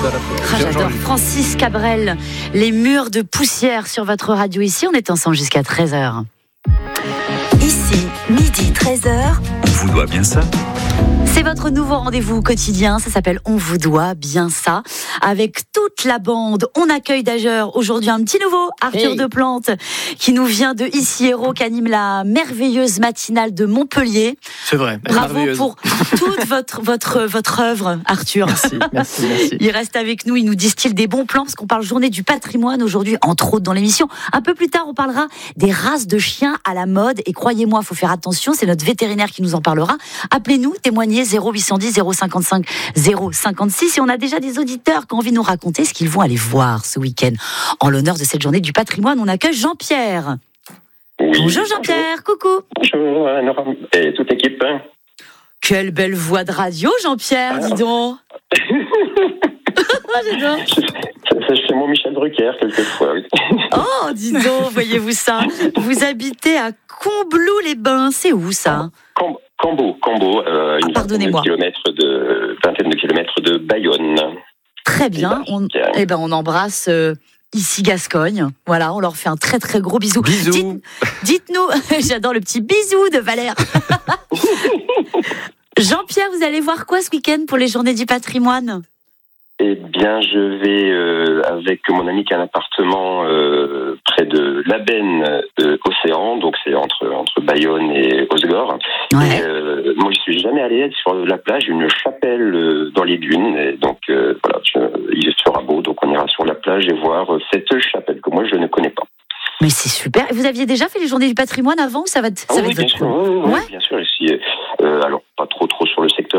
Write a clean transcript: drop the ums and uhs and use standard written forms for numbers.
J'adore. Francis Cabrel, les murs de poussière sur votre radio ici. On est ensemble jusqu'à 13h. Ici, midi 13h. On vous doit bien ça. C'est votre nouveau rendez-vous quotidien, ça s'appelle On vous doit bien ça. Avec toute la bande, on accueille d'ailleurs aujourd'hui un petit nouveau, Arthur Deplante, qui nous vient de Ici Héros, qui anime la merveilleuse matinale de Montpellier. C'est vrai. Bravo pour toute votre œuvre, Arthur. Merci. Il reste avec nous, il nous distille des bons plans, parce qu'on parle journée du patrimoine aujourd'hui, entre autres dans l'émission. Un peu plus tard, on parlera des races de chiens à la mode, et croyez-moi, il faut faire attention, c'est notre vétérinaire qui nous en parlera. Appelez-nous, témoignez 0810 055 056, et on a déjà des auditeurs qui ont envie de nous raconter ce qu'ils vont aller voir ce week-end. En l'honneur de cette journée du patrimoine, on accueille Jean-Pierre. Oui, bonjour Jean-Pierre, coucou. Bonjour Nora et toute l'équipe. Quelle belle voix de radio, Jean-Pierre, dis donc. J'adore. C'est mon Michel Drucker, quelquefois, oui. Oh, dis donc, voyez-vous ça. Vous habitez à Combloux-les-Bains, c'est où ça? Cambo, une vingtaine de kilomètres de Bayonne. Très bien, on embrasse ici Gascogne. Voilà, on leur fait un très très gros bisou. Bisous. Dites-nous, j'adore le petit bisou de Valère. Jean-Pierre, vous allez voir quoi ce week-end pour les journées du patrimoine? Eh bien, je vais avec mon ami qui a un appartement près de l'Aben Océan, donc c'est entre Bayonne et Osgore. Ouais. Moi, je suis jamais allé sur la plage, une chapelle dans les dunes, et donc voilà, il sera beau, donc on ira sur la plage et voir cette chapelle que moi je ne connais pas. Mais c'est super. Vous aviez déjà fait les journées du patrimoine avant ou ça va être bien sûr, oui, bien sûr. Ici, alors pas trop sur le